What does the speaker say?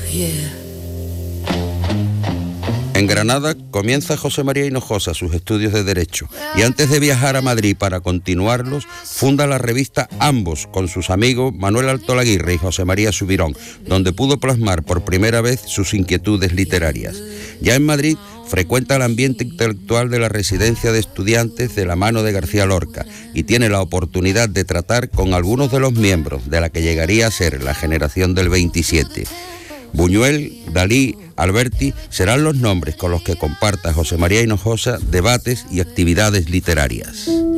En Granada comienza José María Hinojosa sus estudios de Derecho y antes de viajar a Madrid para continuarlos, funda la revista Ambos con sus amigos Manuel Altolaguirre y José María Subirón, donde pudo plasmar por primera vez sus inquietudes literarias. Ya en Madrid frecuenta el ambiente intelectual de la residencia de estudiantes de la mano de García Lorca y tiene la oportunidad de tratar con algunos de los miembros de la que llegaría a ser la generación del 27. Buñuel, Dalí, Alberti serán los nombres con los que comparta José María Hinojosa debates y actividades literarias.